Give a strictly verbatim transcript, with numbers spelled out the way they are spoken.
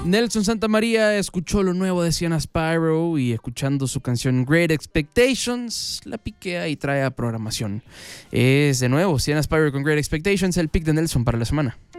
Nelson Santamaría escuchó lo nuevo de Sienna Spyro y escuchando su canción Great Expectations, la piquea y trae a programación. Es de nuevo Sienna Spyro con Great Expectations, el pick de Nelson para la semana.